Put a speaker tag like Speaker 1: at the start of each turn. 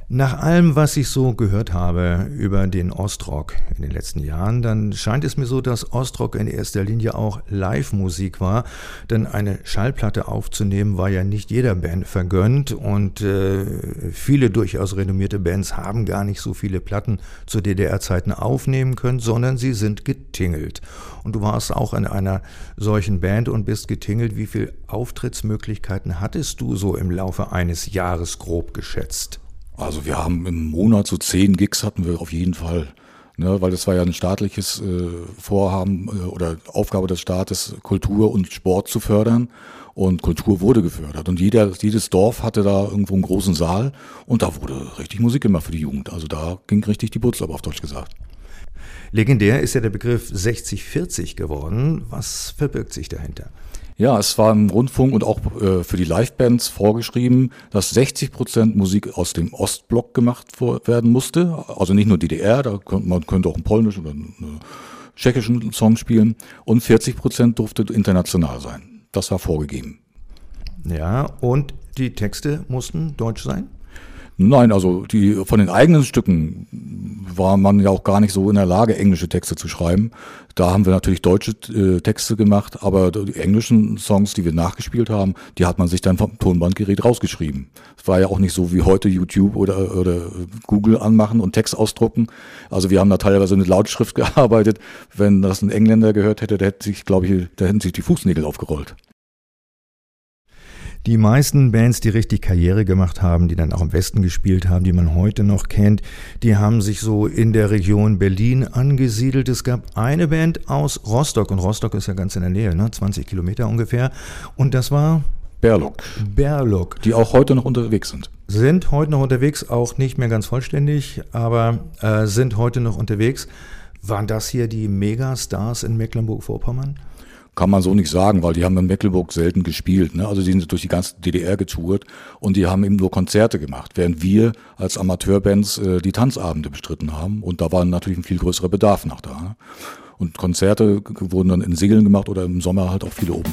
Speaker 1: Nach allem, was ich so gehört habe über den Ostrock in den letzten Jahren, dann scheint es mir so, dass Ostrock in erster Linie auch Live-Musik war. Denn eine Schallplatte aufzunehmen war ja nicht jeder Band vergönnt und viele durchaus renommierte Bands haben gar nicht so viele Platten zu DDR-Zeiten aufnehmen können, sondern sie sind getingelt. Und du warst auch in einer solchen Band und bist getingelt. Wie viele Auftrittsmöglichkeiten hattest du so im Laufe eines Jahres grob geschätzt?
Speaker 2: Also wir haben im Monat so 10 Gigs hatten wir auf jeden Fall, ne, weil das war ja ein staatliches Vorhaben oder Aufgabe des Staates, Kultur und Sport zu fördern, und Kultur wurde gefördert und jedes Dorf hatte da irgendwo einen großen Saal und da wurde richtig Musik gemacht für die Jugend, also da ging richtig die Butz ab, auf Deutsch gesagt.
Speaker 1: Legendär ist ja der Begriff 60-40 geworden. Was verbirgt sich dahinter?
Speaker 2: Ja, es war im Rundfunk und auch für die Livebands vorgeschrieben, dass 60% Musik aus dem Ostblock gemacht werden musste. Also nicht nur DDR, man könnte auch einen polnischen oder einen tschechischen Song spielen. Und 40% durfte international sein. Das war vorgegeben.
Speaker 1: Ja, und die Texte mussten deutsch sein?
Speaker 2: Nein, also von den eigenen Stücken war man ja auch gar nicht so in der Lage, englische Texte zu schreiben. Da haben wir natürlich deutsche Texte gemacht, aber die englischen Songs, die wir nachgespielt haben, die hat man sich dann vom Tonbandgerät rausgeschrieben. Es war ja auch nicht so wie heute YouTube oder Google anmachen und Text ausdrucken. Also wir haben da teilweise mit Lautschrift gearbeitet. Wenn das ein Engländer gehört hätte, da hätten sich die Fußnägel aufgerollt.
Speaker 1: Die meisten Bands, die richtig Karriere gemacht haben, die dann auch im Westen gespielt haben, die man heute noch kennt, die haben sich so in der Region Berlin angesiedelt. Es gab eine Band aus Rostock, und Rostock ist ja ganz in der Nähe, 20 Kilometer ungefähr, und das war
Speaker 2: Berlok. Die auch heute noch unterwegs sind.
Speaker 1: Sind heute noch unterwegs, auch nicht mehr ganz vollständig, aber sind heute noch unterwegs. Waren das hier die Megastars in Mecklenburg-Vorpommern?
Speaker 2: Kann man so nicht sagen, weil die haben in Mecklenburg selten gespielt, ne? Also die sind durch die ganze DDR getourt und die haben eben nur Konzerte gemacht, während wir als Amateurbands die Tanzabende bestritten haben, und da war natürlich ein viel größerer Bedarf nach da. Ne? Und Konzerte wurden dann in Segeln gemacht oder im Sommer halt auch viele Open